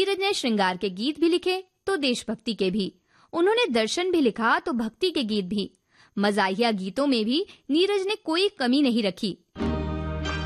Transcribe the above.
नीरज ने श्रृंगार के गीत भी लिखे तो देशभक्ति के भी। उन्होंने दर्शन भी लिखा तो भक्ति के गीत भी। मज़ाहिया गीतों में भी नीरज ने कोई कमी नहीं रखी।